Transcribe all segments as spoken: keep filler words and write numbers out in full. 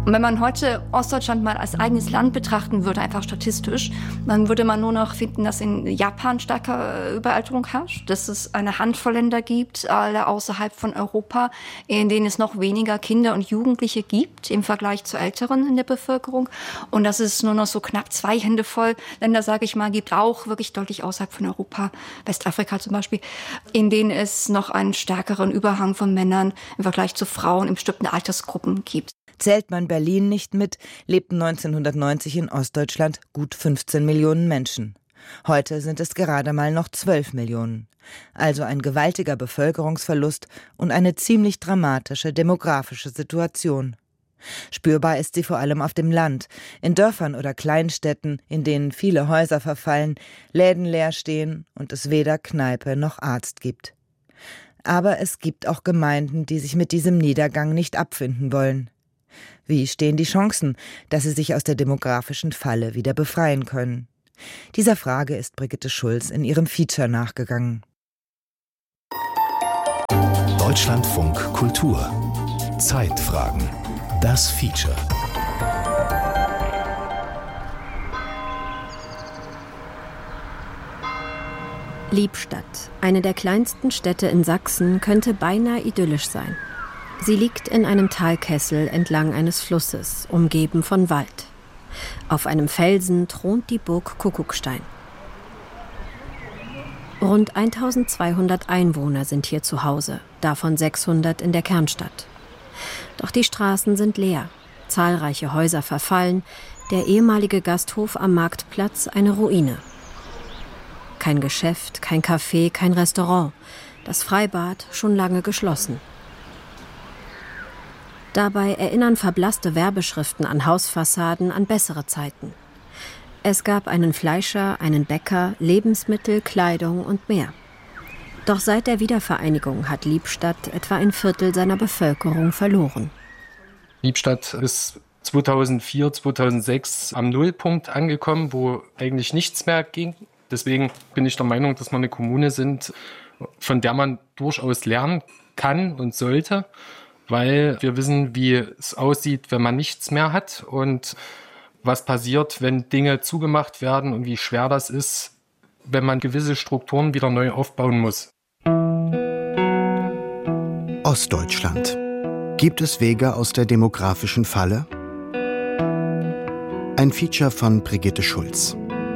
Und wenn man heute Ostdeutschland mal als eigenes Land betrachten würde, einfach statistisch, dann würde man nur noch finden, dass in Japan starke Überalterung herrscht, dass es eine Handvoll Länder gibt, alle außerhalb von Europa, in denen es noch weniger Kinder und Jugendliche gibt im Vergleich zu Älteren in der Bevölkerung. Und dass es nur noch so knapp zwei Hände voll Länder, sage ich mal, gibt, auch wirklich deutlich außerhalb von Europa, Westafrika zum Beispiel, in denen es noch einen stärkeren Überhang von Männern im Vergleich zu Frauen in bestimmten Altersgruppen gibt. Zählt man Berlin nicht mit, lebten neunzehnhundertneunzig in Ostdeutschland gut fünfzehn Millionen Menschen. Heute sind es gerade mal noch zwölf Millionen. Also ein gewaltiger Bevölkerungsverlust und eine ziemlich dramatische demografische Situation. Spürbar ist sie vor allem auf dem Land, in Dörfern oder Kleinstädten, in denen viele Häuser verfallen, Läden leer stehen und es weder Kneipe noch Arzt gibt. Aber es gibt auch Gemeinden, die sich mit diesem Niedergang nicht abfinden wollen. Wie stehen die Chancen, dass sie sich aus der demografischen Falle wieder befreien können? Dieser Frage ist Brigitte Schulz in ihrem Feature nachgegangen. Deutschlandfunk Kultur. Zeitfragen. Das Feature. Liebstadt, eine der kleinsten Städte in Sachsen, könnte beinahe idyllisch sein. Sie liegt in einem Talkessel entlang eines Flusses, umgeben von Wald. Auf einem Felsen thront die Burg Kuckuckstein. Rund eintausendzweihundert Einwohner sind hier zu Hause, davon sechshundert in der Kernstadt. Doch die Straßen sind leer, zahlreiche Häuser verfallen, der ehemalige Gasthof am Marktplatz eine Ruine. Kein Geschäft, kein Café, kein Restaurant, das Freibad schon lange geschlossen. Dabei erinnern verblasste Werbeschriften an Hausfassaden an bessere Zeiten. Es gab einen Fleischer, einen Bäcker, Lebensmittel, Kleidung und mehr. Doch seit der Wiedervereinigung hat Liebstadt etwa ein Viertel seiner Bevölkerung verloren. Liebstadt ist zweitausendvier, zweitausendsechs am Nullpunkt angekommen, wo eigentlich nichts mehr ging. Deswegen bin ich der Meinung, dass wir eine Kommune sind, von der man durchaus lernen kann und sollte, weil wir wissen, wie es aussieht, wenn man nichts mehr hat und was passiert, wenn Dinge zugemacht werden und wie schwer das ist, wenn man gewisse Strukturen wieder neu aufbauen muss. Ostdeutschland. Gibt es Wege aus der demografischen Falle? Ein Feature von Brigitte Schulz.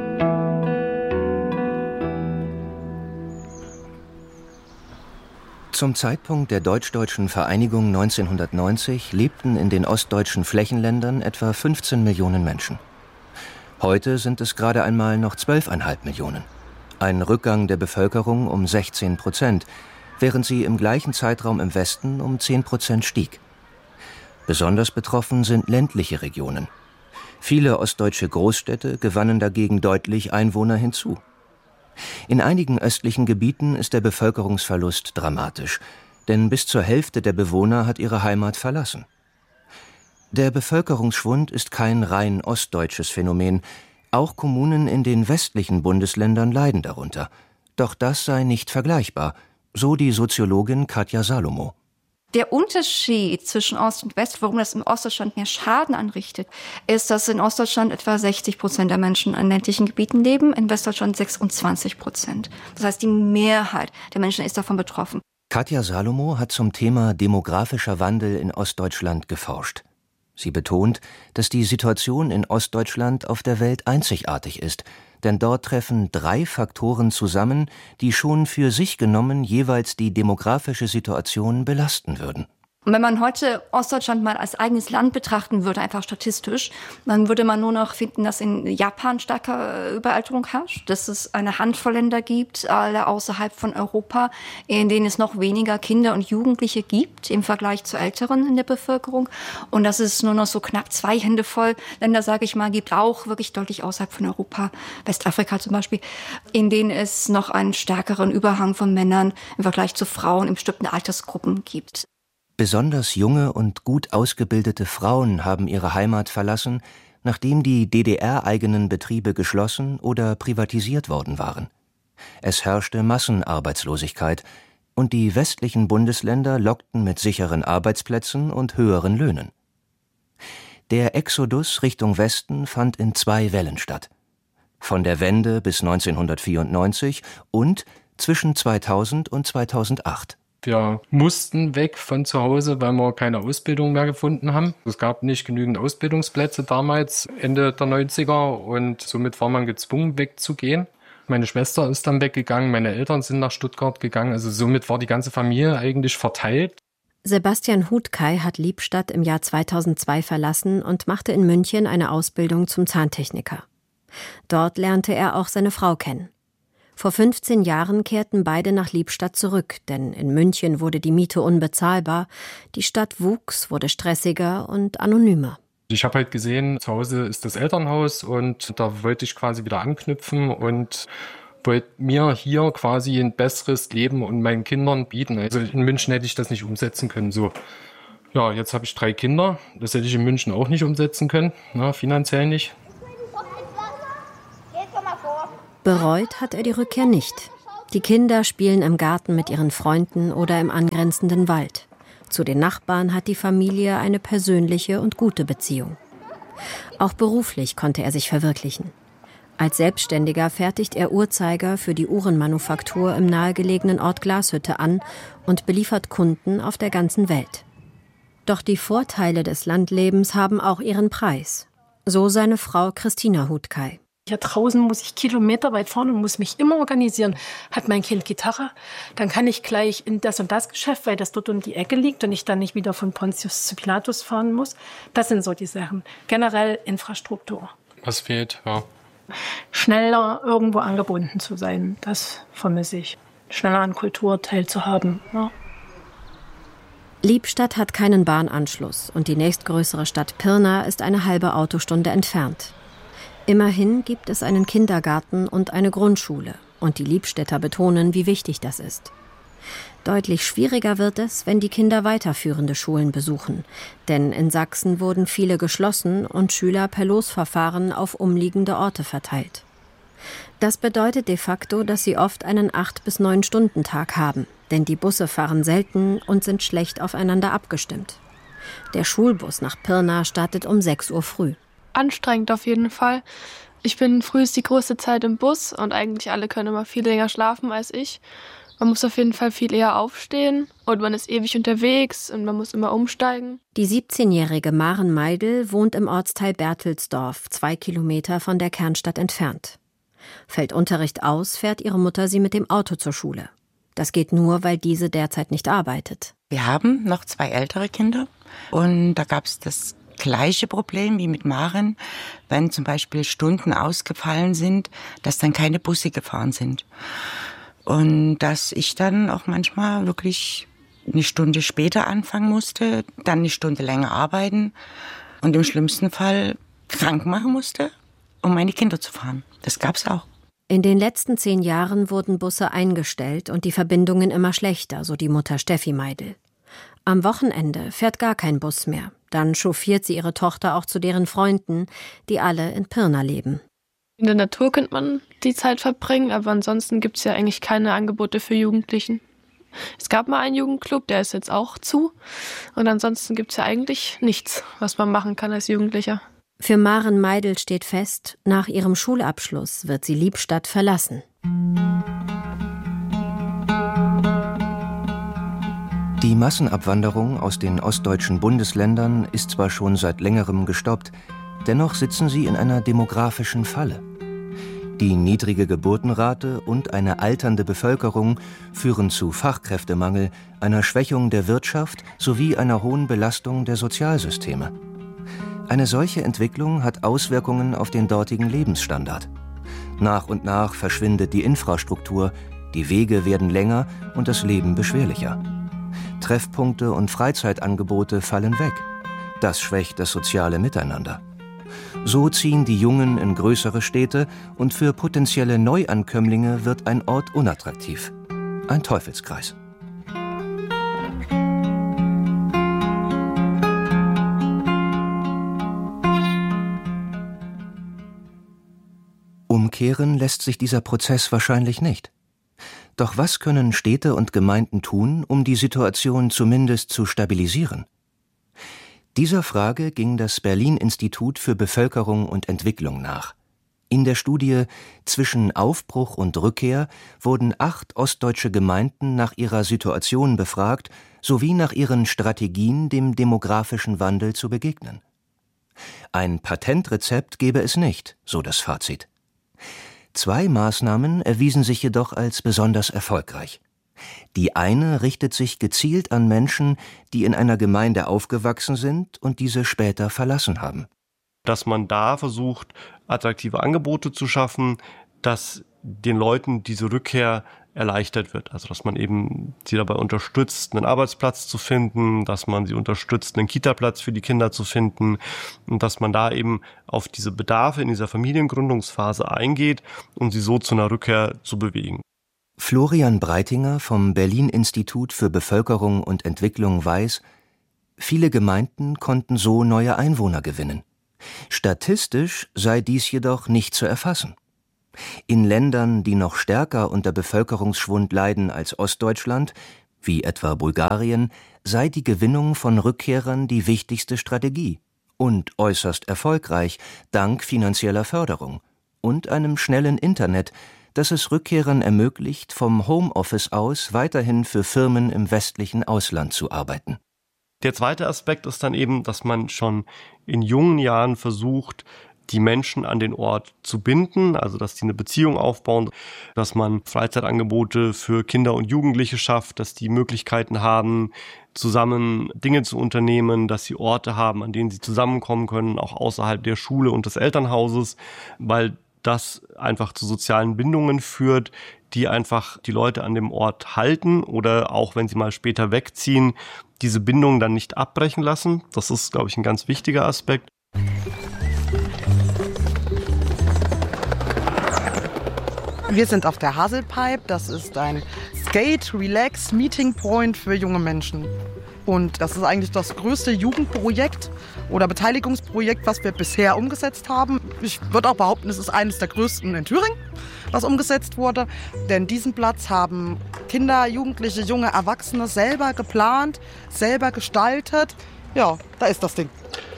Zum Zeitpunkt der deutsch-deutschen Vereinigung neunzehnhundertneunzig lebten in den ostdeutschen Flächenländern etwa fünfzehn Millionen Menschen. Heute sind es gerade einmal noch zwölf Komma fünf Millionen. Ein Rückgang der Bevölkerung um sechzehn Prozent, während sie im gleichen Zeitraum im Westen um zehn Prozent stieg. Besonders betroffen sind ländliche Regionen. Viele ostdeutsche Großstädte gewannen dagegen deutlich Einwohner hinzu. In einigen östlichen Gebieten ist der Bevölkerungsverlust dramatisch, denn bis zur Hälfte der Bewohner hat ihre Heimat verlassen. Der Bevölkerungsschwund ist kein rein ostdeutsches Phänomen. Auch Kommunen in den westlichen Bundesländern leiden darunter. Doch das sei nicht vergleichbar, so die Soziologin Katja Salomo. Der Unterschied zwischen Ost und West, warum das in Ostdeutschland mehr Schaden anrichtet, ist, dass in Ostdeutschland etwa sechzig Prozent der Menschen in ländlichen Gebieten leben, in Westdeutschland sechsundzwanzig Prozent. Das heißt, die Mehrheit der Menschen ist davon betroffen. Katja Salomo hat zum Thema demografischer Wandel in Ostdeutschland geforscht. Sie betont, dass die Situation in Ostdeutschland auf der Welt einzigartig ist, denn dort treffen drei Faktoren zusammen, die schon für sich genommen jeweils die demografische Situation belasten würden. Und wenn man heute Ostdeutschland mal als eigenes Land betrachten würde, einfach statistisch, dann würde man nur noch finden, dass in Japan starke Überalterung herrscht, dass es eine Handvoll Länder gibt, alle außerhalb von Europa, in denen es noch weniger Kinder und Jugendliche gibt im Vergleich zu Älteren in der Bevölkerung. Und dass es nur noch so knapp zwei Hände voll Länder, sage ich mal, gibt, auch wirklich deutlich außerhalb von Europa, Westafrika zum Beispiel, in denen es noch einen stärkeren Überhang von Männern im Vergleich zu Frauen in bestimmten Altersgruppen gibt. Besonders junge und gut ausgebildete Frauen haben ihre Heimat verlassen, nachdem die D D R-eigenen Betriebe geschlossen oder privatisiert worden waren. Es herrschte Massenarbeitslosigkeit und die westlichen Bundesländer lockten mit sicheren Arbeitsplätzen und höheren Löhnen. Der Exodus Richtung Westen fand in zwei Wellen statt. Von der Wende bis neunzehnhundertvierundneunzig und zwischen zweitausend und zweitausendacht. Wir mussten weg von zu Hause, weil wir keine Ausbildung mehr gefunden haben. Es gab nicht genügend Ausbildungsplätze damals, Ende der neunziger, und somit war man gezwungen, wegzugehen. Meine Schwester ist dann weggegangen, meine Eltern sind nach Stuttgart gegangen, also somit war die ganze Familie eigentlich verteilt. Sebastian Huthkay hat Liebstadt im Jahr zweitausendzwei verlassen und machte in München eine Ausbildung zum Zahntechniker. Dort lernte er auch seine Frau kennen. Vor fünfzehn Jahren kehrten beide nach Liebstadt zurück, denn in München wurde die Miete unbezahlbar, die Stadt wuchs, wurde stressiger und anonymer. Ich habe halt gesehen, zu Hause ist das Elternhaus und da wollte ich quasi wieder anknüpfen und wollte mir hier quasi ein besseres Leben und meinen Kindern bieten. Also in München hätte ich das nicht umsetzen können. So, ja, jetzt habe ich drei Kinder. Das hätte ich in München auch nicht umsetzen können, na, finanziell nicht. Bereut hat er die Rückkehr nicht. Die Kinder spielen im Garten mit ihren Freunden oder im angrenzenden Wald. Zu den Nachbarn hat die Familie eine persönliche und gute Beziehung. Auch beruflich konnte er sich verwirklichen. Als Selbstständiger fertigt er Uhrzeiger für die Uhrenmanufaktur im nahegelegenen Ort Glashütte an und beliefert Kunden auf der ganzen Welt. Doch die Vorteile des Landlebens haben auch ihren Preis. So seine Frau Christina Huthkay. Hier draußen muss ich kilometerweit fahren und muss mich immer organisieren. Hat mein Kind Gitarre, dann kann ich gleich in das und das Geschäft, weil das dort um die Ecke liegt und ich dann nicht wieder von Pontius zu Pilatus fahren muss. Das sind so die Sachen. Generell Infrastruktur. Was fehlt, ja. Schneller irgendwo angebunden zu sein, das vermisse ich. Schneller an Kultur teilzuhaben. Ja. Liebstadt hat keinen Bahnanschluss und die nächstgrößere Stadt Pirna ist eine halbe Autostunde entfernt. Immerhin gibt es einen Kindergarten und eine Grundschule und die Liebstädter betonen, wie wichtig das ist. Deutlich schwieriger wird es, wenn die Kinder weiterführende Schulen besuchen, denn in Sachsen wurden viele geschlossen und Schüler per Losverfahren auf umliegende Orte verteilt. Das bedeutet de facto, dass sie oft einen acht bis neun Stunden Tag haben, denn die Busse fahren selten und sind schlecht aufeinander abgestimmt. Der Schulbus nach Pirna startet um sechs Uhr früh. Anstrengend auf jeden Fall. Ich bin früh die größte Zeit im Bus und eigentlich alle können immer viel länger schlafen als ich. Man muss auf jeden Fall viel eher aufstehen und man ist ewig unterwegs und man muss immer umsteigen. Die siebzehnjährige Maren Meidel wohnt im Ortsteil Berthelsdorf, zwei Kilometer von der Kernstadt entfernt. Fällt Unterricht aus, fährt ihre Mutter sie mit dem Auto zur Schule. Das geht nur, weil diese derzeit nicht arbeitet. Wir haben noch zwei ältere Kinder und da gab es das gleiche Problem wie mit Maren, wenn zum Beispiel Stunden ausgefallen sind, dass dann keine Busse gefahren sind. Und dass ich dann auch manchmal wirklich eine Stunde später anfangen musste, dann eine Stunde länger arbeiten und im schlimmsten Fall krank machen musste, um meine Kinder zu fahren. Das gab's auch. In den letzten zehn Jahren wurden Busse eingestellt und die Verbindungen immer schlechter, so die Mutter Steffi Meidel. Am Wochenende fährt gar kein Bus mehr. Dann chauffiert sie ihre Tochter auch zu deren Freunden, die alle in Pirna leben. In der Natur könnte man die Zeit verbringen, aber ansonsten gibt es ja eigentlich keine Angebote für Jugendlichen. Es gab mal einen Jugendclub, der ist jetzt auch zu. Und ansonsten gibt es ja eigentlich nichts, was man machen kann als Jugendlicher. Für Maren Meidel steht fest, nach ihrem Schulabschluss wird sie Liebstadt verlassen. Die Massenabwanderung aus den ostdeutschen Bundesländern ist zwar schon seit längerem gestoppt, dennoch sitzen sie in einer demografischen Falle. Die niedrige Geburtenrate und eine alternde Bevölkerung führen zu Fachkräftemangel, einer Schwächung der Wirtschaft sowie einer hohen Belastung der Sozialsysteme. Eine solche Entwicklung hat Auswirkungen auf den dortigen Lebensstandard. Nach und nach verschwindet die Infrastruktur, die Wege werden länger und das Leben beschwerlicher. Treffpunkte und Freizeitangebote fallen weg. Das schwächt das soziale Miteinander. So ziehen die Jungen in größere Städte und für potenzielle Neuankömmlinge wird ein Ort unattraktiv. Ein Teufelskreis. Umkehren lässt sich dieser Prozess wahrscheinlich nicht. Doch was können Städte und Gemeinden tun, um die Situation zumindest zu stabilisieren? Dieser Frage ging das Berlin-Institut für Bevölkerung und Entwicklung nach. In der Studie »Zwischen Aufbruch und Rückkehr« wurden acht ostdeutsche Gemeinden nach ihrer Situation befragt, sowie nach ihren Strategien, dem demografischen Wandel zu begegnen. Ein Patentrezept gebe es nicht, so das Fazit. Zwei Maßnahmen erwiesen sich jedoch als besonders erfolgreich. Die eine richtet sich gezielt an Menschen, die in einer Gemeinde aufgewachsen sind und diese später verlassen haben. Dass man da versucht, attraktive Angebote zu schaffen, dass den Leuten diese Rückkehr erleichtert wird. Also dass man eben sie dabei unterstützt, einen Arbeitsplatz zu finden, dass man sie unterstützt, einen Kitaplatz für die Kinder zu finden und dass man da eben auf diese Bedarfe in dieser Familiengründungsphase eingeht, um sie so zu einer Rückkehr zu bewegen. Florian Breitinger vom Berlin-Institut für Bevölkerung und Entwicklung weiß, viele Gemeinden konnten so neue Einwohner gewinnen. Statistisch sei dies jedoch nicht zu erfassen. In Ländern, die noch stärker unter Bevölkerungsschwund leiden als Ostdeutschland, wie etwa Bulgarien, sei die Gewinnung von Rückkehrern die wichtigste Strategie und äußerst erfolgreich, dank finanzieller Förderung und einem schnellen Internet, das es Rückkehrern ermöglicht, vom Homeoffice aus weiterhin für Firmen im westlichen Ausland zu arbeiten. Der zweite Aspekt ist dann eben, dass man schon in jungen Jahren versucht, die Menschen an den Ort zu binden, also dass die eine Beziehung aufbauen, dass man Freizeitangebote für Kinder und Jugendliche schafft, dass die Möglichkeiten haben, zusammen Dinge zu unternehmen, dass sie Orte haben, an denen sie zusammenkommen können, auch außerhalb der Schule und des Elternhauses, weil das einfach zu sozialen Bindungen führt, die einfach die Leute an dem Ort halten oder auch wenn sie mal später wegziehen, diese Bindung dann nicht abbrechen lassen. Das ist, glaube ich, ein ganz wichtiger Aspekt. Wir sind auf der Haselpipe. Das ist ein Skate-Relax-Meeting-Point für junge Menschen. Und das ist eigentlich das größte Jugendprojekt oder Beteiligungsprojekt, was wir bisher umgesetzt haben. Ich würde auch behaupten, es ist eines der größten in Thüringen, was umgesetzt wurde. Denn diesen Platz haben Kinder, Jugendliche, junge Erwachsene selber geplant, selber gestaltet. Ja, da ist das Ding.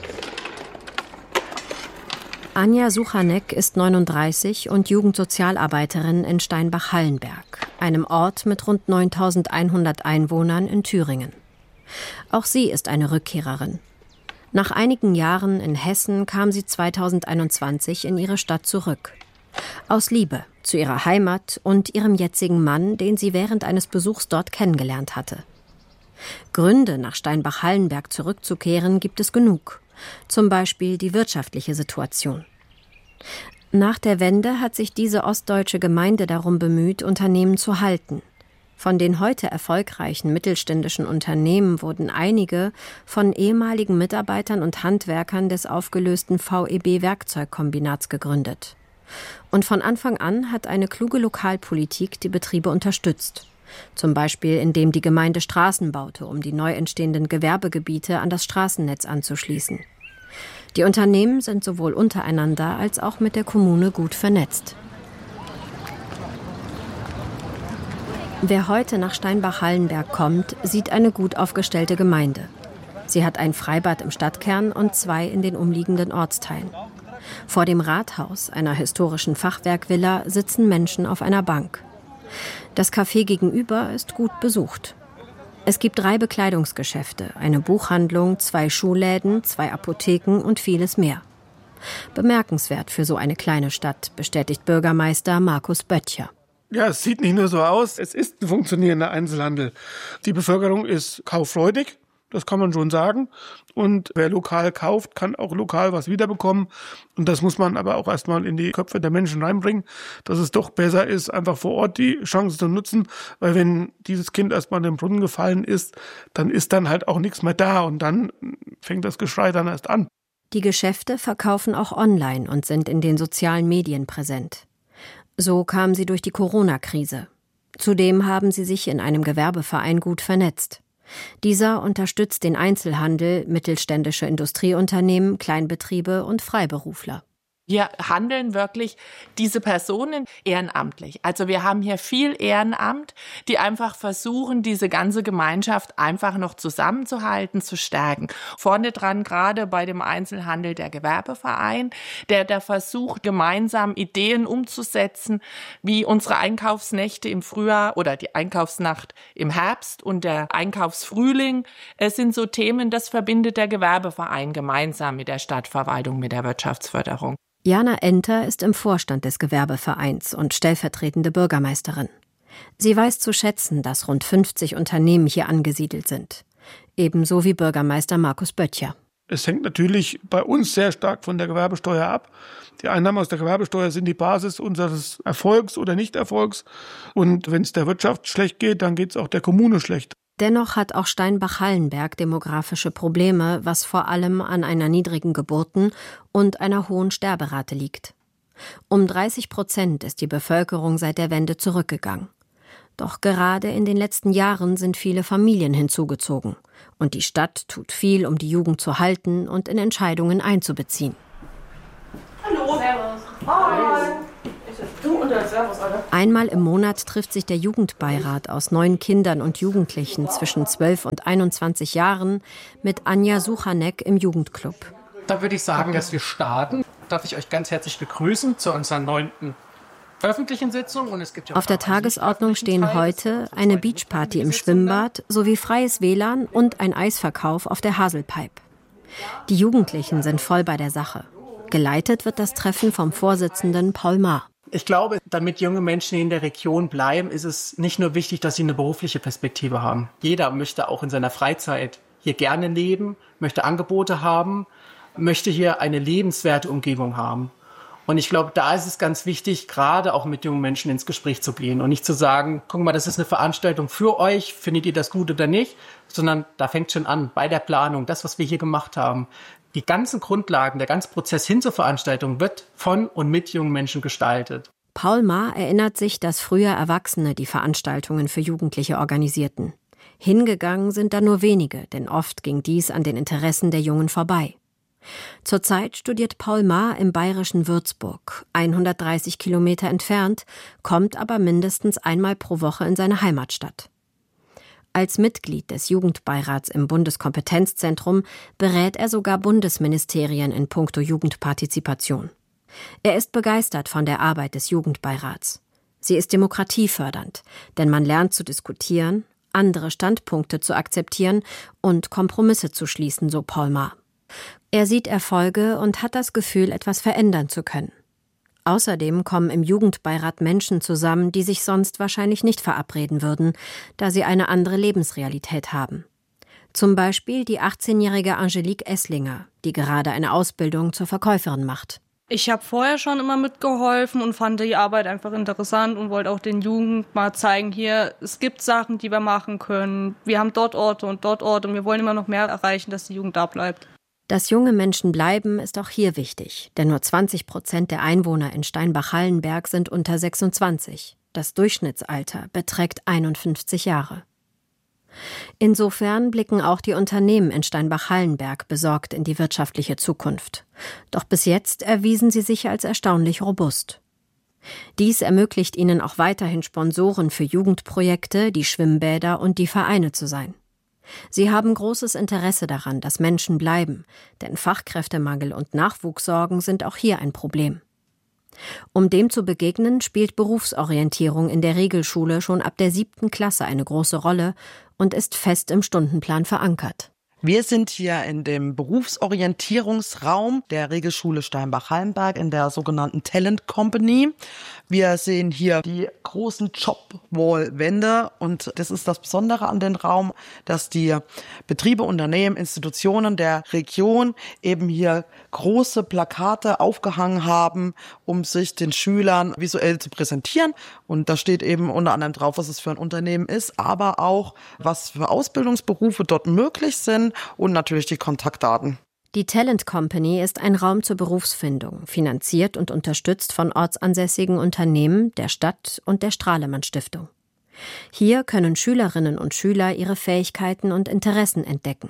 Anja Suchanek ist neununddreißig und Jugendsozialarbeiterin in Steinbach-Hallenberg, einem Ort mit rund neuntausendeinhundert Einwohnern in Thüringen. Auch sie ist eine Rückkehrerin. Nach einigen Jahren in Hessen kam sie zweitausendeinundzwanzig in ihre Stadt zurück. Aus Liebe zu ihrer Heimat und ihrem jetzigen Mann, den sie während eines Besuchs dort kennengelernt hatte. Gründe, nach Steinbach-Hallenberg zurückzukehren, gibt es genug. Zum Beispiel die wirtschaftliche Situation. Nach der Wende hat sich diese ostdeutsche Gemeinde darum bemüht, Unternehmen zu halten. Von den heute erfolgreichen mittelständischen Unternehmen wurden einige von ehemaligen Mitarbeitern und Handwerkern des aufgelösten V E B-Werkzeugkombinats gegründet. Und von Anfang an hat eine kluge Lokalpolitik die Betriebe unterstützt. Zum Beispiel, indem die Gemeinde Straßen baute, um die neu entstehenden Gewerbegebiete an das Straßennetz anzuschließen. Die Unternehmen sind sowohl untereinander als auch mit der Kommune gut vernetzt. Wer heute nach Steinbach-Hallenberg kommt, sieht eine gut aufgestellte Gemeinde. Sie hat ein Freibad im Stadtkern und zwei in den umliegenden Ortsteilen. Vor dem Rathaus, einer historischen Fachwerkvilla, sitzen Menschen auf einer Bank. Das Café gegenüber ist gut besucht. Es gibt drei Bekleidungsgeschäfte, eine Buchhandlung, zwei Schuhläden, zwei Apotheken und vieles mehr. Bemerkenswert für so eine kleine Stadt, bestätigt Bürgermeister Markus Böttcher. Ja, es sieht nicht nur so aus, es ist ein funktionierender Einzelhandel. Die Bevölkerung ist kauffreudig, das kann man schon sagen. Und wer lokal kauft, kann auch lokal was wiederbekommen. Und das muss man aber auch erstmal in die Köpfe der Menschen reinbringen, dass es doch besser ist, einfach vor Ort die Chance zu nutzen. Weil wenn dieses Kind erstmal in den Brunnen gefallen ist, dann ist dann halt auch nichts mehr da. Und dann fängt das Geschrei dann erst an. Die Geschäfte verkaufen auch online und sind in den sozialen Medien präsent. So kamen sie durch die Corona-Krise. Zudem haben sie sich in einem Gewerbeverein gut vernetzt. Dieser unterstützt den Einzelhandel, mittelständische Industrieunternehmen, Kleinbetriebe und Freiberufler. Wir handeln wirklich diese Personen ehrenamtlich. Also wir haben hier viel Ehrenamt, die einfach versuchen, diese ganze Gemeinschaft einfach noch zusammenzuhalten, zu stärken. Vorne dran gerade bei dem Einzelhandel der Gewerbeverein, der da versucht, gemeinsam Ideen umzusetzen, wie unsere Einkaufsnächte im Frühjahr oder die Einkaufsnacht im Herbst und der Einkaufsfrühling. Es sind so Themen, das verbindet der Gewerbeverein gemeinsam mit der Stadtverwaltung, mit der Wirtschaftsförderung. Jana Enter ist im Vorstand des Gewerbevereins und stellvertretende Bürgermeisterin. Sie weiß zu schätzen, dass rund fünfzig Unternehmen hier angesiedelt sind. Ebenso wie Bürgermeister Markus Böttcher. Es hängt natürlich bei uns sehr stark von der Gewerbesteuer ab. Die Einnahmen aus der Gewerbesteuer sind die Basis unseres Erfolgs oder Nichterfolgs. Und wenn es der Wirtschaft schlecht geht, dann geht es auch der Kommune schlecht. Dennoch hat auch Steinbach-Hallenberg demografische Probleme, was vor allem an einer niedrigen Geburten- und einer hohen Sterberate liegt. Um dreißig Prozent ist die Bevölkerung seit der Wende zurückgegangen. Doch gerade in den letzten Jahren sind viele Familien hinzugezogen. Und die Stadt tut viel, um die Jugend zu halten und in Entscheidungen einzubeziehen. Hallo. Servus. Hi. Du und der Servus, alle. Einmal im Monat trifft sich der Jugendbeirat aus neun Kindern und Jugendlichen zwischen zwölf und einundzwanzig Jahren mit Anja Suchanek im Jugendclub. Da würde ich sagen, dass wir starten. Darf ich euch ganz herzlich begrüßen zu unserer neunten öffentlichen Sitzung. Und es gibt ja Auf der Tagesordnung stehen heute eine Beachparty im Schwimmbad sowie freies W L A N und ein Eisverkauf auf der Haselpipe. Die Jugendlichen sind voll bei der Sache. Geleitet wird das Treffen vom Vorsitzenden Paul Maar. Ich glaube, damit junge Menschen in der Region bleiben, ist es nicht nur wichtig, dass sie eine berufliche Perspektive haben. Jeder möchte auch in seiner Freizeit hier gerne leben, möchte Angebote haben, möchte hier eine lebenswerte Umgebung haben. Und ich glaube, da ist es ganz wichtig, gerade auch mit jungen Menschen ins Gespräch zu gehen und nicht zu sagen, guck mal, das ist eine Veranstaltung für euch, findet ihr das gut oder nicht, sondern da fängt schon an, bei der Planung, das, was wir hier gemacht haben. Die ganzen Grundlagen, der ganze Prozess hin zur Veranstaltung wird von und mit jungen Menschen gestaltet. Paul Maar erinnert sich, dass früher Erwachsene die Veranstaltungen für Jugendliche organisierten. Hingegangen sind da nur wenige, denn oft ging dies an den Interessen der Jungen vorbei. Zurzeit studiert Paul Maar im bayerischen Würzburg, hundertdreißig Kilometer entfernt, kommt aber mindestens einmal pro Woche in seine Heimatstadt. Als Mitglied des Jugendbeirats im Bundeskompetenzzentrum berät er sogar Bundesministerien in puncto Jugendpartizipation. Er ist begeistert von der Arbeit des Jugendbeirats. Sie ist demokratiefördernd, denn man lernt zu diskutieren, andere Standpunkte zu akzeptieren und Kompromisse zu schließen, so Paul Maar. Er sieht Erfolge und hat das Gefühl, etwas verändern zu können. Außerdem kommen im Jugendbeirat Menschen zusammen, die sich sonst wahrscheinlich nicht verabreden würden, da sie eine andere Lebensrealität haben. Zum Beispiel die achtzehnjährige Angelique Esslinger, die gerade eine Ausbildung zur Verkäuferin macht. Ich habe vorher schon immer mitgeholfen und fand die Arbeit einfach interessant und wollte auch den Jugend mal zeigen, hier, es gibt Sachen, die wir machen können. Wir haben dort Orte und dort Orte und wir wollen immer noch mehr erreichen, dass die Jugend da bleibt. Dass junge Menschen bleiben, ist auch hier wichtig, denn nur zwanzig Prozent der Einwohner in Steinbach-Hallenberg sind unter sechsundzwanzig. Das Durchschnittsalter beträgt einundfünfzig Jahre. Insofern blicken auch die Unternehmen in Steinbach-Hallenberg besorgt in die wirtschaftliche Zukunft. Doch bis jetzt erwiesen sie sich als erstaunlich robust. Dies ermöglicht ihnen auch weiterhin Sponsoren für Jugendprojekte, die Schwimmbäder und die Vereine zu sein. Sie haben großes Interesse daran, dass Menschen bleiben, denn Fachkräftemangel und Nachwuchssorgen sind auch hier ein Problem. Um dem zu begegnen, spielt Berufsorientierung in der Regelschule schon ab der siebten Klasse eine große Rolle und ist fest im Stundenplan verankert. Wir sind hier in dem Berufsorientierungsraum der Regelschule Steinbach-Hallenberg in der sogenannten Talent Company. Wir sehen hier die großen Jobwall-Wände und das ist das Besondere an dem Raum, dass die Betriebe, Unternehmen, Institutionen der Region eben hier große Plakate aufgehangen haben, um sich den Schülern visuell zu präsentieren. Und da steht eben unter anderem drauf, was es für ein Unternehmen ist, aber auch, was für Ausbildungsberufe dort möglich sind und natürlich die Kontaktdaten. Die Talent Company ist ein Raum zur Berufsfindung, finanziert und unterstützt von ortsansässigen Unternehmen, der Stadt und der Strahlemann Stiftung. Hier können Schülerinnen und Schüler ihre Fähigkeiten und Interessen entdecken.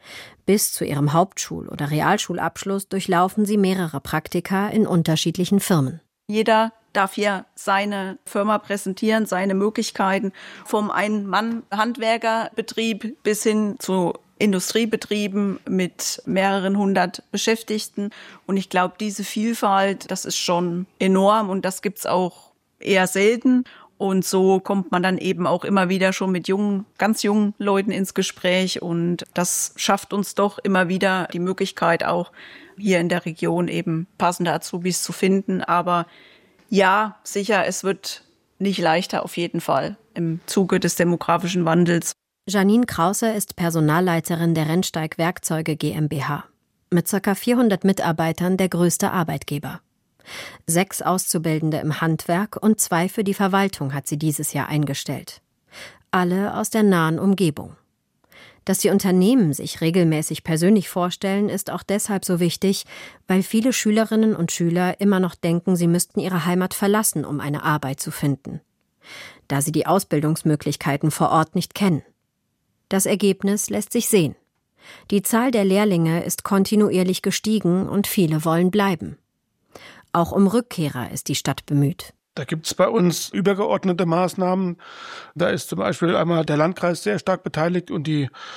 Bis zu ihrem Hauptschul- oder Realschulabschluss durchlaufen sie mehrere Praktika in unterschiedlichen Firmen. Jeder darf hier seine Firma präsentieren, seine Möglichkeiten, vom Ein-Mann-Handwerkerbetrieb bis hin zu Industriebetrieben mit mehreren hundert Beschäftigten. Und ich glaube, diese Vielfalt, das ist schon enorm und das gibt's auch eher selten. Und so kommt man dann eben auch immer wieder schon mit jungen, ganz jungen Leuten ins Gespräch. Und das schafft uns doch immer wieder die Möglichkeit, auch hier in der Region eben passende Azubis zu finden. Aber ja, sicher, es wird nicht leichter auf jeden Fall im Zuge des demografischen Wandels. Janine Krause ist Personalleiterin der Rennsteig Werkzeuge GmbH. Mit ca. vierhundert Mitarbeitern der größte Arbeitgeber. Sechs Auszubildende im Handwerk und zwei für die Verwaltung hat sie dieses Jahr eingestellt. Alle aus der nahen Umgebung. Dass die Unternehmen sich regelmäßig persönlich vorstellen, ist auch deshalb so wichtig, weil viele Schülerinnen und Schüler immer noch denken, sie müssten ihre Heimat verlassen, um eine Arbeit zu finden. Da sie die Ausbildungsmöglichkeiten vor Ort nicht kennen. Das Ergebnis lässt sich sehen. Die Zahl der Lehrlinge ist kontinuierlich gestiegen und viele wollen bleiben. Auch um Rückkehrer ist die Stadt bemüht. Da gibt es bei uns übergeordnete Maßnahmen. Da ist zum Beispiel einmal der Landkreis sehr stark beteiligt und die